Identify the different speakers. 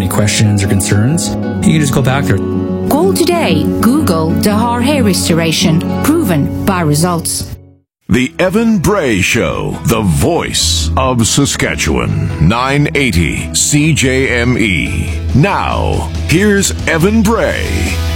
Speaker 1: any questions or concerns, you can just go back there.
Speaker 2: Call today. Google Dahar Hair Restoration. Proven by results.
Speaker 3: The Evan Bray Show, the voice of Saskatchewan, 980 CJME. Now, here's Evan Bray.